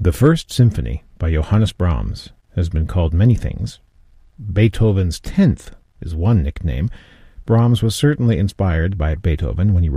The First Symphony by Johannes Brahms has been called many things. Beethoven's 10th is one nickname. Brahms was certainly inspired by Beethoven when he wrote